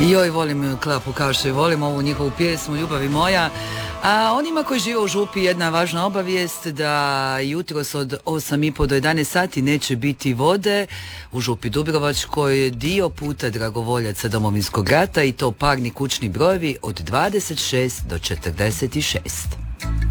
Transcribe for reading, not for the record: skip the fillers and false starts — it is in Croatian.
Joj, volim Klapu kao što i volim ovu njihovu pjesmu Ljubavi moja. A onima koji žive u Župi jedna važna obavijest da jutros od 8:30 do 11 sati neće biti vode u Župi Dubrovačkoj, dio puta dragovoljaca Domovinskog rata i to parni kućni brojevi od 26 do 46.